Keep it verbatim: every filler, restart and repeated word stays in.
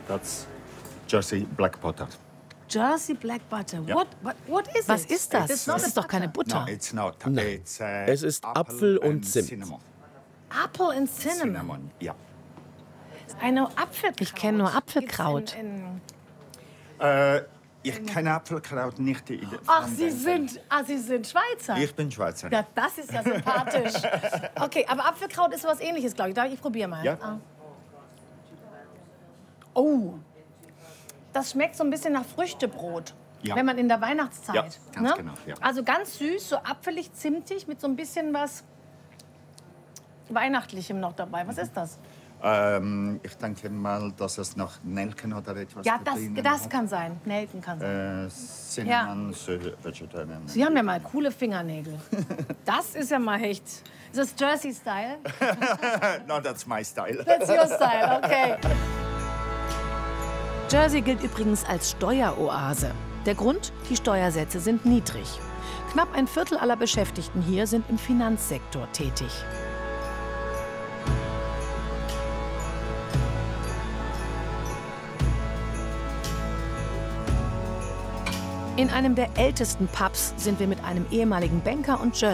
That's Jersey Black Butter. Jersey Black Butter. Ja. What, what, what is Was it? ist das? It's not Das a ist doch keine Butter. No, it's not. Nein. It's, uh, Es ist Apfel und and Zimt. Cinnamon. Apple and cinnamon. Cinnamon, ja. I know Apfelkraut. Ich kenne nur Apfelkraut. Gibt's in, in Äh, ich kenne Apfelkraut nicht. In der- Ach, von Sie den- sind, ah, Sie sind Schweizer. Ich bin Schweizer. Ja, das ist ja sympathisch. Okay, aber Apfelkraut ist was Ähnliches, glaube ich. Darf ich ich probiere mal? Ja. Ah. Oh, das schmeckt so ein bisschen nach Früchtebrot. Ja. Wenn man in der Weihnachtszeit. Ja, ganz ne? genau, ja. Also ganz süß, so apfelig, zimtig, mit so ein bisschen was Weihnachtlichem noch dabei. Was ist das? Ähm, ich denke mal, dass es noch Nelken oder etwas Ja, das, drinnen das hat. kann sein. Nelken kann sein. Äh, Cinnamon, so Vegetarian. Sie haben ja mal coole Fingernägel. Das ist ja mal echt. Ist das Jersey-Style? No, that's my style. That's your style, okay. Jersey gilt übrigens als Steueroase. Der Grund? Die Steuersätze sind niedrig. Knapp ein Viertel aller Beschäftigten hier sind im Finanzsektor tätig. In einem der ältesten Pubs sind wir mit einem ehemaligen Banker und Jersey